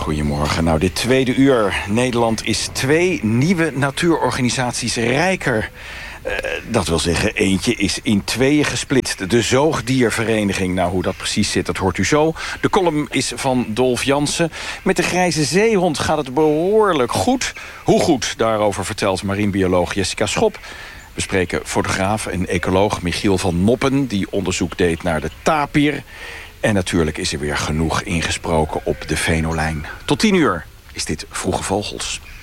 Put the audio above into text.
Goedemorgen. Nou, dit tweede uur. Nederland is 2 nieuwe natuurorganisaties rijker. Dat wil zeggen, eentje is in 2 gesplitst. De Zoogdiervereniging. Nou, hoe dat precies zit, dat hoort u zo. De column is van Dolf Jansen. Met de grijze zeehond gaat het behoorlijk goed. Hoe goed? Daarover vertelt marinebioloog Jessica Schop. We spreken fotograaf en ecoloog Michiel van Noppen, die onderzoek deed naar de tapir. En natuurlijk is er weer genoeg ingesproken op de Venolijn. Tot 10 uur is dit Vroege Vogels.